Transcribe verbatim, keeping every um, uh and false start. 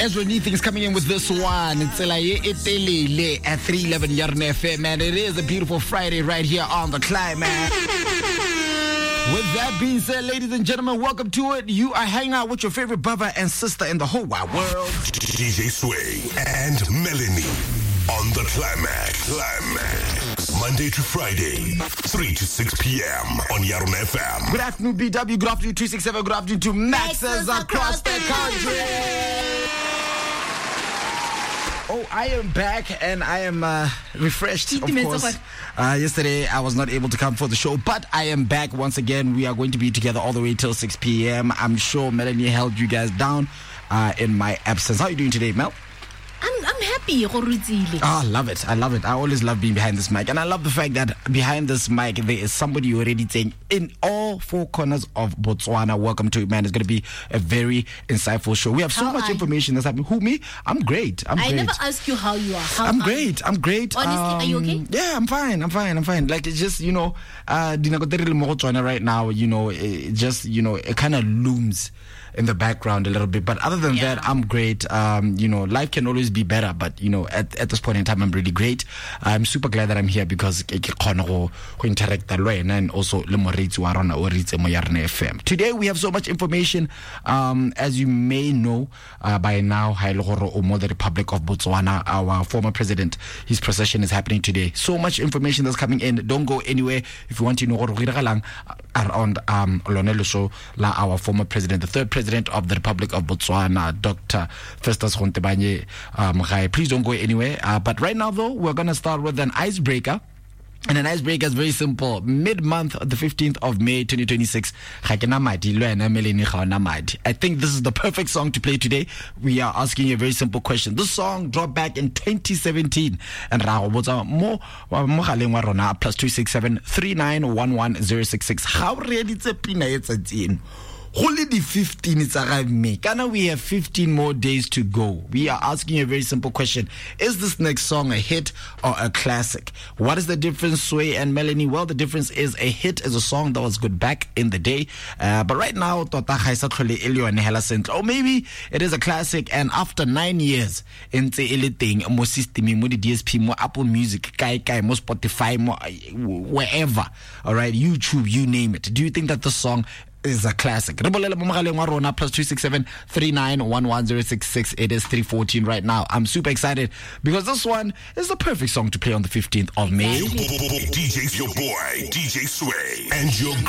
Ezra Neathing is coming in with this one. It's at three eleven Yarn F M, man. It is a beautiful Friday right here on the Climax. With that being said, ladies and gentlemen, welcome to it. You are hanging out with your favorite brother and sister in the whole wide world, D J Sway and Melanie on the Climax. Climax. Monday to Friday, three to six p.m. on Yarn F M. Good afternoon, B W. Good afternoon, two six seven. Good afternoon to Maxes across the country. Oh, I am back and I am uh, refreshed, of course. Uh, yesterday, I was not able to come for the show, but I am back once again. We are going to be together all the way till six p.m. I'm sure Melanie held you guys down uh, in my absence. How are you doing today, Mel? I'm I'm happy. Oh, I love it. I love it. I always love being behind this mic. And I love the fact that behind this mic, there is somebody already saying in all four corners of Botswana, welcome to it, man. It's going to be a very insightful show. We have so How much are information that's happening. Who, me? I'm great. I'm I great. never asked you how you are. How I'm are great. you? I'm great. Honestly, um, are you okay? Yeah, I'm fine. I'm fine. I'm fine. Like, it's just, you know, uh, right now, you know, it just, you know, it kind of looms in the background a little bit. But other than Yeah. that, I'm great. Um, you know, life can always be better. But, you know, at, at this point in time, I'm really great. I'm super glad that I'm here because I can interact and also F M. Today, we have so much information. Um, as you may know uh, by now, the Republic of Botswana, our former president, his procession is happening today. So much information that's coming in. Don't go anywhere. If you want to know what around um, Lonelo Show, our former president, the third president of the Republic of Botswana, Doctor Festus Gontebanye um, Please don't go anywhere. Uh, but right now, though, we're going to start with an icebreaker. And an icebreaker is very simple. Mid-month, the fifteenth of May, twenty twenty-six, I think this is the perfect song to play today. We are asking you a very simple question. This song dropped back in twenty seventeen. And more plus two six seven three nine one one zero six six. How ready it's a pina it's a teen? Only the fifteen it's arrived me. Kana we have fifteen more days to go. We are asking a very simple question. Is this next song a hit or a classic? What is the difference, Sway and Melanie? Well, the difference is a hit is a song that was good back in the day. Uh, but right now, or maybe it is a classic, and after nine years, into anything, more system, more D S P, more Apple Music, Kai Kai, more Spotify, more wherever, all right, YouTube, you name it. Do you think that the song is a classic? Plus two six seven three nine one one zero six six. It is three fourteen right now. I'm super excited because this one is the perfect song to play on the fifteenth of May. D J's your boy, D J Sway, and your